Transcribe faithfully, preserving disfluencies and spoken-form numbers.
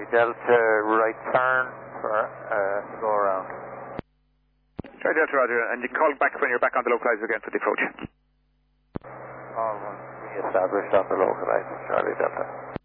Charlie Delta, right turn for uh, go around. Charlie Delta, Roger, and you call back when you're back on the localizer again for the approach. All one re-established on the localizer, Charlie Delta.